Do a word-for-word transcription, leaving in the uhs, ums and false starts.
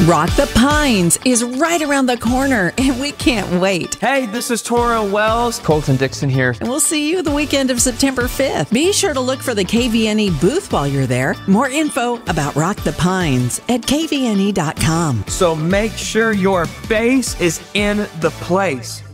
Rock the Pines is right around the corner, and we can't wait. Hey, this is Tora Wells. Colton Dixon here. And we'll see you the weekend of September fifth. Be sure to look for the K V N E booth while you're there. More info about Rock the Pines at K V N E dot com. So make sure your face is in the place.